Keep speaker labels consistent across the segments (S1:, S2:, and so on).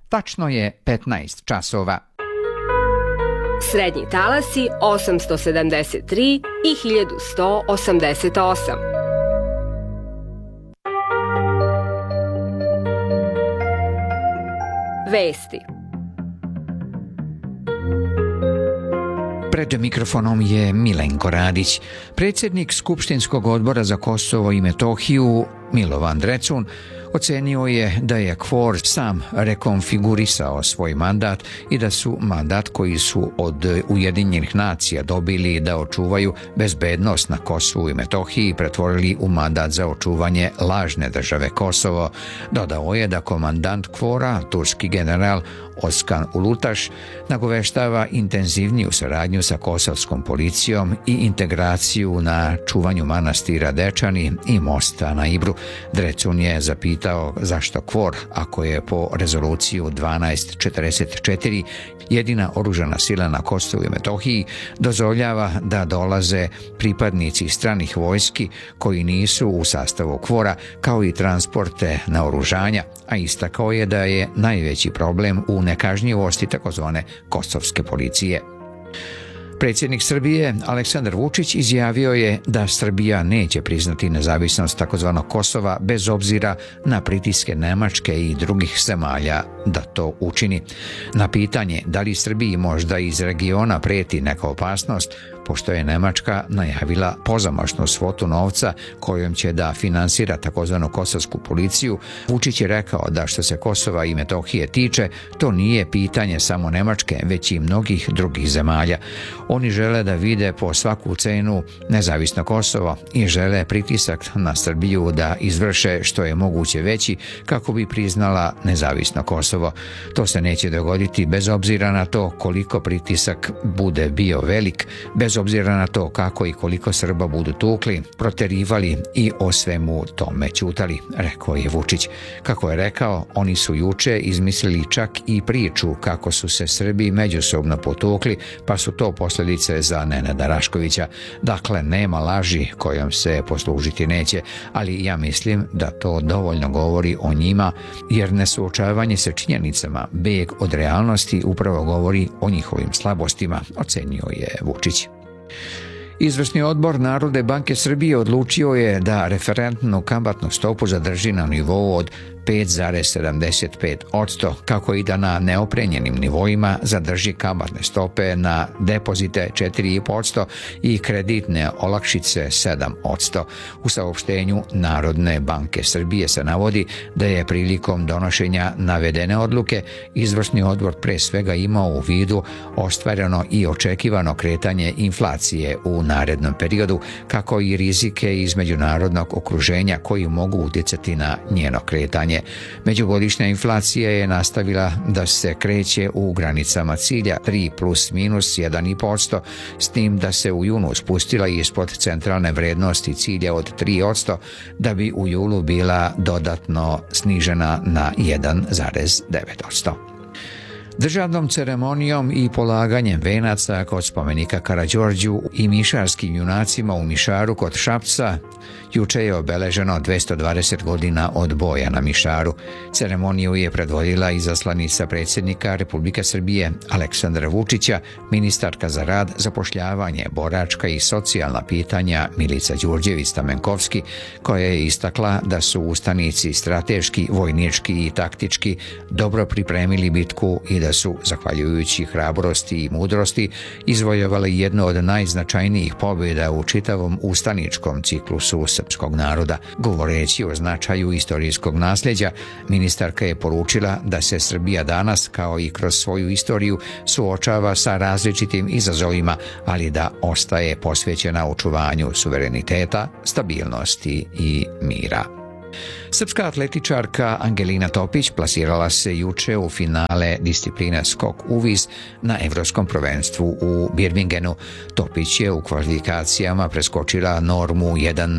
S1: Tačno je 15 časova.
S2: Srednji talasi 873 i 1188. Vesti.
S1: Pred mikrofonom je Milenko Radić. Predsjednik Skupštinskog odbora za Kosovo i Metohiju Milovan Drecun ocenio je da je KFOR sam rekonfigurisao svoj mandat i da su mandat koji su od Ujedinjenih nacija dobili da očuvaju bezbednost na Kosovu i Metohiji pretvorili u mandat za očuvanje lažne države Kosovo. Dodao je da komandant KFOR-a, turski general Oskan Ulutaš, nagoveštava intenzivniju saradnju sa kosovskom policijom i integraciju na čuvanju manastira Dečani i mosta na Ibru. Drecun je zapitao zašto KFOR, ako je po rezoluciju 1244 jedina oružana sila na Kosovu i Metohiji, dozvoljava da dolaze pripadnici stranih vojski koji nisu u sastavu KFOR-a, kao i transporte naoružanja, a istakao je da je najveći problem u nekažnjivosti takozvane kosovske policije. Predsjednik Srbije Aleksandar Vučić izjavio je da Srbija neće priznati nezavisnost takozvanog Kosova bez obzira na pritiske Nemačke i drugih zemalja da to učini. Na pitanje da li Srbiji možda iz regiona prijeti neka opasnost, pošto je Nemačka najavila pozamašnu svotu novca kojom će da finansira takozvanu kosovsku policiju, Vučić je rekao da što se Kosova i Metohije tiče, to nije pitanje samo Nemačke, već i mnogih drugih zemalja. Oni žele da vide po svaku cenu nezavisno Kosovo i žele pritisak na Srbiju da izvrše što je moguće veći kako bi priznala nezavisno Kosovo. To se neće dogoditi bez obzira na to koliko pritisak bude bio velik, bez obzira na to kako i koliko Srba budu tukli, proterivali i o svemu tome ćutali, rekao je Vučić. Kako je rekao, oni su juče izmislili čak i priču kako su se Srbi međusobno potukli, pa su to posljedice za Nenada Raškovića. Dakle, nema laži kojom se poslužiti neće, ali ja mislim da to dovoljno govori o njima, jer nesuočavanje sa činjenicama, beg od realnosti upravo govori o njihovim slabostima, ocenio je Vučić. Izvršni odbor Narodne banke Srbije odlučio je da referentnu kamatnu stopu zadrži na nivou od 5,75%, kako i da na neoprenjenim nivoima zadrži kamatne stope na depozite 4,5% i kreditne olakšice 7%. U saopštenju Narodne banke Srbije se navodi da je prilikom donošenja navedene odluke Izvršni odbor pre svega imao u vidu ostvareno i očekivano kretanje inflacije u narednom periodu, kako i rizike iz međunarodnog okruženja koji mogu utjecati na njeno kretanje. Međugodišnja inflacija je nastavila da se kreće u granicama cilja 3 plus minus 1,5%, s tim da se u junu spustila ispod centralne vrednosti cilja od 3%, da bi u julu bila dodatno snižena na 1,9%. Državnom ceremonijom i polaganjem venaca kod spomenika Karađorđu i mišarskim junacima u Mišaru kod Šapca juče je obeleženo 220 godina od boja na Mišaru. Ceremoniju je predvodila izaslanica predsjednika Republike Srbije Aleksandra Vučića, ministarka za rad, zapošljavanje, boračka i socijalna pitanja Milica Đurđević-Stamenkovski, koja je istakla da su ustanici strateški, vojnički i taktički dobro pripremili bitku i da su, zahvaljujući hrabrosti i mudrosti, izvojevali jednu od najznačajnijih pobjeda u čitavom ustaničkom ciklusu srpskog naroda. Govoreći o značaju istorijskog nasljeđa, ministarka je poručila da se Srbija danas, kao i kroz svoju istoriju, suočava sa različitim izazovima, ali da ostaje posvećena očuvanju suvereniteta, stabilnosti i mira. Srpska atletičarka Angelina Topić plasirala se juče u finale discipline skok uvis na Evropskom prvenstvu u Birmingenu. Topić je u kvalifikacijama preskočila normu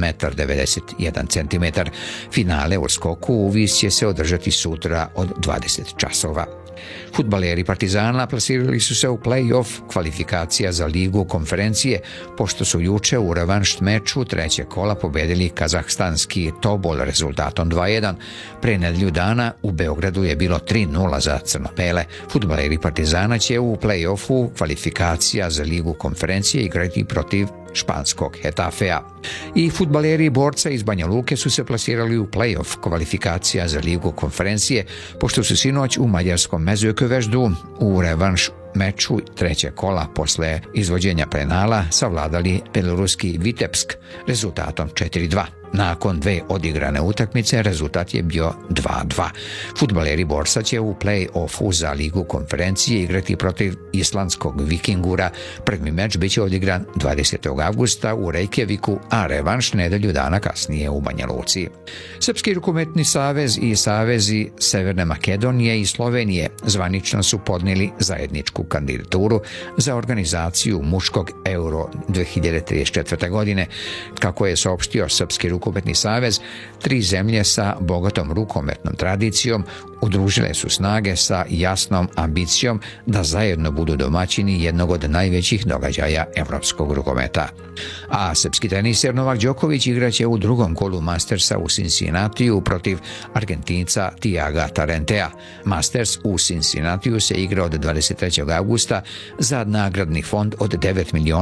S1: 1,91 m. Finale u skoku uvis će se održati sutra od 20 časova. Fudbaleri Partizana plasirali su se u play-off kvalifikacija za ligu konferencije, pošto su juče u revanš meču trećeg kola pobedili kazahstanski Tobol rezultatom 2:1. Pre nedelju dana u Beogradu je bilo 3:0 za crno-bele. Fudbaleri Partizana će u play-offu kvalifikacija za ligu konferencije igrati protiv španskog Hetafea. I fudbaleri Borca iz Banja Luke su se plasirali u play-off kvalifikacija za ligu konferencije, pošto su sinoć u mađarskom Mezőkövesdu u revanš meču trećeg kola posle izvođenja penala savladali beloruski Vitebsk rezultatom 4:2. Nakon 2 odigrane utakmice rezultat je bio 2:2. Fudbaleri Borsa će u play-offu za ligu konferencije igrati protiv islandskog Vikingura. Prvi meč biće odigran 20. avgusta u Reykjaviku, a revanš nedelju dana kasnije u Banja Luci. Srpski rukometni savez i savezi Severne Makedonije i Slovenije zvanično su podnijeli zajedničku kandidaturu za organizaciju muškog Euro 2034. godine. Kako je saopštio Srpski rukometni savez, 3 zemlje sa bogatom rukometnom tradicijom udružile su snage sa jasnom ambicijom da zajedno budu domaćini jednog od najvećih događaja evropskog rukometa. A srpski teniser Novak Đoković igraće u drugom kolu Mastersa u Cincinnatiju protiv Argentinca Tiaga Tarentea. Masters u Cincinnatiju se igra od 23. avgusta za nagradni fond od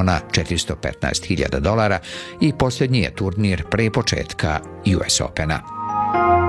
S1: $9.415.000 i posljednji je turnir pre početka US Opena.